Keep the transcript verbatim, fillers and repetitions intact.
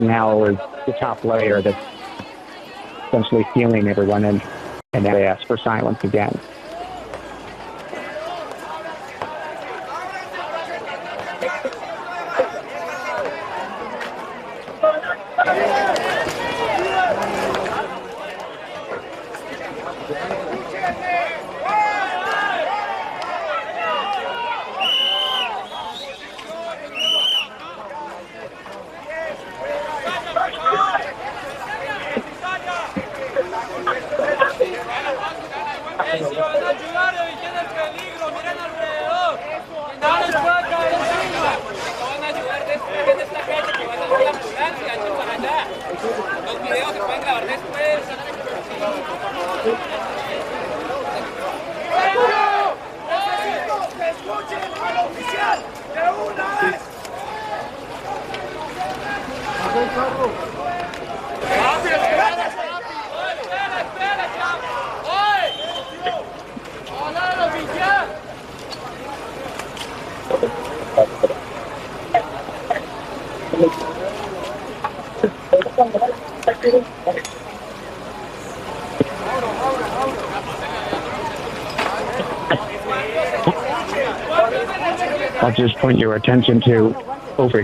now is the top layer that's essentially fueling everyone, and, and they ask for silence again. I'll just point your attention to